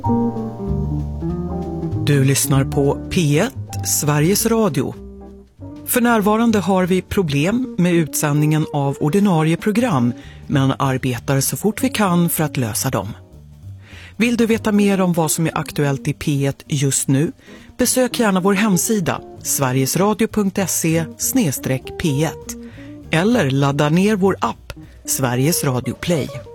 Du lyssnar på P1, Sveriges Radio. För närvarande har vi problem med utsändningen av ordinarie program, men arbetar så fort vi kan för att lösa dem. Vill du veta mer om vad som är aktuellt i P1 just nu? Besök gärna vår hemsida sverigesradio.se/p1 eller ladda ner vår app Sveriges Radio Play.